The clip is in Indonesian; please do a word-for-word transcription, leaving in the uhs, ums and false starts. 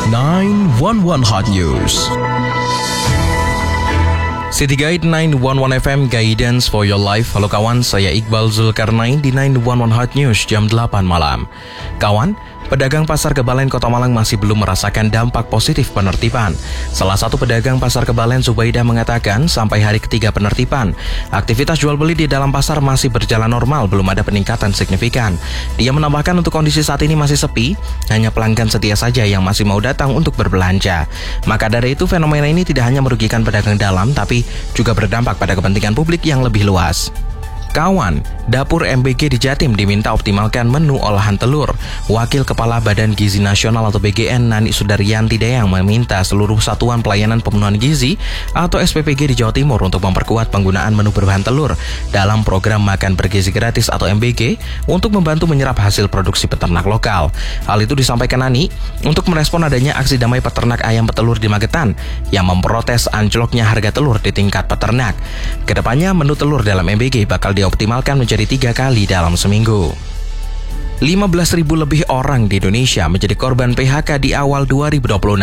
sembilan satu satu Hot News. City Guide sembilan satu satu F M, Guidance for your life. Halo kawan, saya Iqbal Zulkarnain di sembilan satu satu Hot News jam delapan malam. Kawan, pedagang pasar Kebalen Kota Malang masih belum merasakan dampak positif penertiban. Salah satu pedagang pasar Kebalen, Zubaidah, mengatakan sampai hari ketiga penertiban, aktivitas jual beli di dalam pasar masih berjalan normal, belum ada peningkatan signifikan. Dia menambahkan untuk kondisi saat ini masih sepi, hanya pelanggan setia saja yang masih mau datang untuk berbelanja. Maka dari itu fenomena ini tidak hanya merugikan pedagang dalam, tapi juga berdampak pada kepentingan publik yang lebih luas. Kawan, Dapur M B G di Jatim diminta optimalkan menu olahan telur. Wakil Kepala Badan Gizi Nasional atau B G N, Nani Sudaryanti Deyang, meminta seluruh Satuan Pelayanan Pemenuhan Gizi atau S P P G di Jawa Timur untuk memperkuat penggunaan menu berbahan telur dalam program Makan Bergizi Gratis atau M B G untuk membantu menyerap hasil produksi peternak lokal. Hal itu disampaikan Nani untuk merespon adanya aksi damai peternak ayam petelur di Magetan yang memprotes anjloknya harga telur di tingkat peternak. Kedepannya menu telur dalam M B G bakal dioptimalkan menjadi tiga kali dalam seminggu. lima belas ribu lebih orang di Indonesia menjadi korban P H K di awal dua ribu dua puluh enam.